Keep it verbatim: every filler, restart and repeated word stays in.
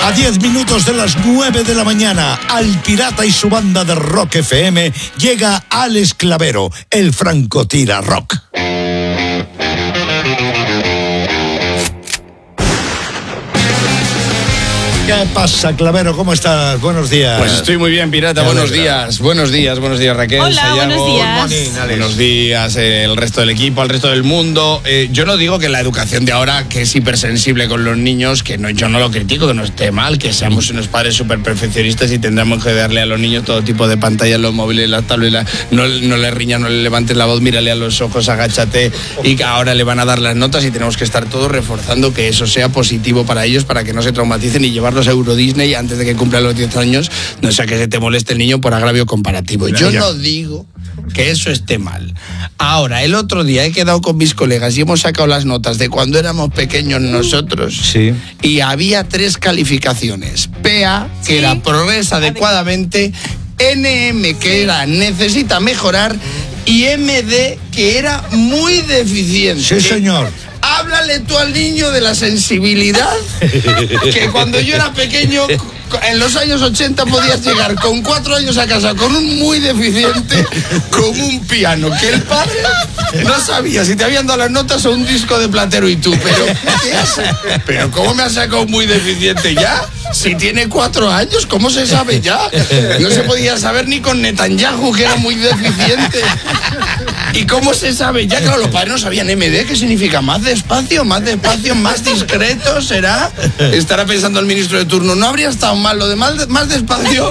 A diez minutos de las nueve de la mañana, al Pirata y su banda de Rock F M, llega Alex Clavero, el francotira rock. ¿Qué pasa, Clavero? ¿Cómo estás? Buenos días. Pues estoy muy bien, Pirata. Buenos días. Buenos días, buenos días, Raquel. Hola, Sayago, buenos días. Morning, buenos días, eh, el resto del equipo, al resto del mundo. Eh, yo no digo que la educación de ahora, que es hipersensible con los niños, que no, yo no lo critico, que no esté mal, que seamos unos padres súper perfeccionistas y tendremos que darle a los niños todo tipo de pantallas, los móviles, las tabletas. No, no le riñas, no le levantes la voz, mírale a los ojos, agáchate. Y que ahora le van a dar las notas y tenemos que estar todos reforzando que eso sea positivo para ellos, para que no se traumaticen y llevarlos a Euro Disney antes de que cumplan los diez años, no sea que se te moleste el niño por agravio comparativo. Yo no digo que eso esté mal. Ahora, el otro día he quedado con mis colegas y hemos sacado las notas de cuando éramos pequeños nosotros. Sí. Y había tres calificaciones. P A, que Sí. era progresa adecuadamente, N M, que era necesita mejorar, y M D, que era muy deficiente. Sí, señor. Háblale tú al niño de la sensibilidad, que cuando yo era pequeño, en los años ochenta podías llegar con cuatro años a casa con un muy deficiente, con un piano, que el padre no sabía si te habían dado las notas o un disco de Platero y tú, pero ¿qué hace? Pero ¿cómo me has sacado muy deficiente ya? Si tiene cuatro años, ¿cómo se sabe ya? No se podía saber ni con Netanyahu, que era muy deficiente. ¿Y cómo se sabe ya? Claro, los padres no sabían M D, ¿qué significa? Más despacio, más despacio, más discreto, ¿será? Estará pensando el ministro de turno, ¿no habría estado mal lo de más, más despacio?